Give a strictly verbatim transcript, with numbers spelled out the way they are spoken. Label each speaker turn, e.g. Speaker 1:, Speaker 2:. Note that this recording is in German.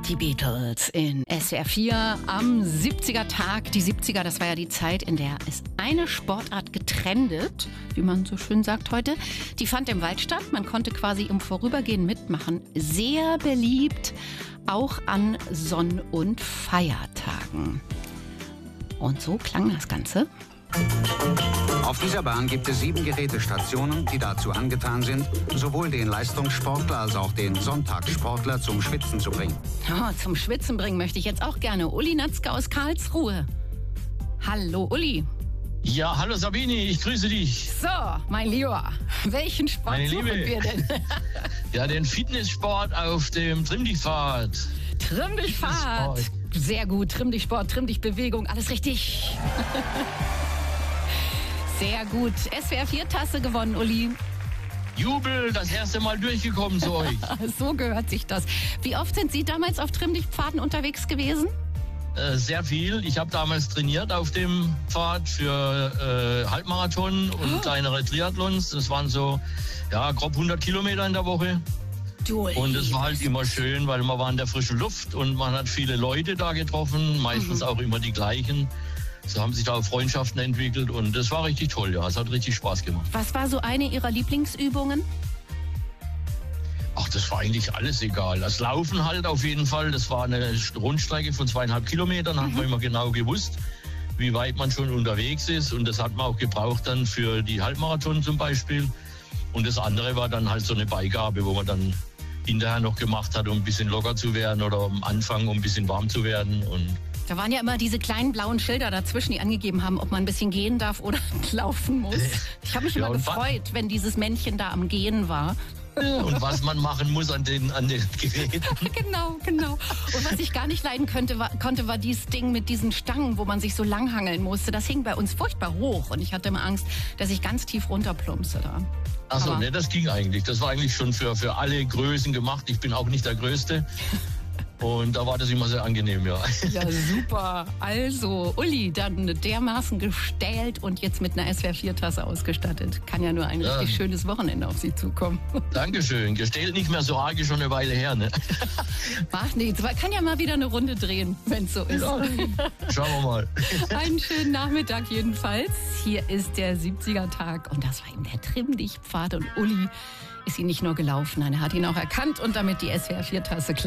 Speaker 1: Die Beatles in S W R vier am siebziger-Tag. Die siebziger, das war ja die Zeit, in der es eine Sportart getrendet, wie man so schön sagt heute. Die fand im Wald statt. Man konnte quasi im Vorübergehen mitmachen. Sehr beliebt, auch an Sonn- und Feiertagen. Und so klang das Ganze.
Speaker 2: Auf dieser Bahn gibt es sieben Gerätestationen, die dazu angetan sind, sowohl den Leistungssportler als auch den Sonntagssportler zum Schwitzen zu bringen.
Speaker 1: Oh, zum Schwitzen bringen möchte ich jetzt auch gerne Uli Natzke aus Karlsruhe. Hallo Uli.
Speaker 3: Ja, hallo Sabine, ich grüße dich.
Speaker 1: So, mein Lieber, welchen Sport
Speaker 3: Meine
Speaker 1: suchen
Speaker 3: Liebe.
Speaker 1: wir denn?
Speaker 3: Ja, den Fitnesssport auf dem Trimm-dich-Pfad.
Speaker 1: Trimm dich Fahrt. Sehr gut, Trimm dich Sport, Trimm dich Bewegung, alles richtig. Sehr gut. S W R vier Tasse gewonnen, Uli.
Speaker 3: Jubel, das erste Mal durchgekommen zu euch.
Speaker 1: So gehört sich das. Wie oft sind Sie damals auf Trimm dich Pfaden unterwegs gewesen?
Speaker 3: Äh, sehr viel. Ich habe damals trainiert auf dem Pfad für äh, Halbmarathon und
Speaker 1: Oh.
Speaker 3: kleinere Triathlons. Das waren so, ja, grob hundert Kilometer in der Woche.
Speaker 1: Du,
Speaker 3: Und es war halt immer schön, weil man war in der frischen Luft und man hat viele Leute da getroffen, meistens
Speaker 1: Mhm.
Speaker 3: auch immer die gleichen. So haben sich da auch Freundschaften entwickelt und das war richtig toll, ja. Es hat richtig Spaß gemacht.
Speaker 1: Was war so eine Ihrer Lieblingsübungen?
Speaker 3: Ach, das war eigentlich alles egal. Das Laufen halt auf jeden Fall. Das war eine Rundstrecke von zweieinhalb Kilometern. Da hat man immer genau gewusst, wie weit man schon unterwegs ist. Und das hat man auch gebraucht dann für die Halbmarathon zum Beispiel. Und das andere war dann halt so eine Beigabe, wo man dann hinterher noch gemacht hat, um ein bisschen locker zu werden oder am Anfang, um ein bisschen warm zu werden. Und
Speaker 1: Da waren ja immer diese kleinen blauen Schilder dazwischen, die angegeben haben, ob man ein bisschen gehen darf oder laufen muss. Ich habe mich
Speaker 3: Ja,
Speaker 1: immer
Speaker 3: und wa-
Speaker 1: gefreut, wenn dieses Männchen da am Gehen war.
Speaker 3: und was man machen muss an den, an den Geräten.
Speaker 1: Genau, genau. Und was ich gar nicht leiden könnte, war, konnte, war dieses Ding mit diesen Stangen, wo man sich so langhangeln musste. Das hing bei uns furchtbar hoch und ich hatte immer Angst, dass ich ganz tief runterplumpse da.
Speaker 3: Achso,
Speaker 1: Aber-
Speaker 3: ne, das ging eigentlich. Das war eigentlich schon für, für alle Größen gemacht. Ich bin auch nicht der Größte. Und da war das immer sehr angenehm, ja.
Speaker 1: Ja, super. Also, Uli, dann dermaßen gestählt und jetzt mit einer S W R vier Tasse ausgestattet. Kann ja nur ein
Speaker 3: Ja.
Speaker 1: richtig schönes Wochenende auf Sie zukommen.
Speaker 3: Dankeschön. Gestellt nicht mehr so arg, ist schon eine Weile her, ne?
Speaker 1: Macht nichts. Man kann ja mal wieder eine Runde drehen, wenn es so ist.
Speaker 3: Ja. Schauen wir mal.
Speaker 1: Einen schönen Nachmittag jedenfalls. Hier ist der siebziger-Tag und das war eben der Trimm-dich-Pfad. Und Uli ist ihn nicht nur gelaufen, nein, er hat ihn auch erkannt und damit die S W R vier Tasse klar.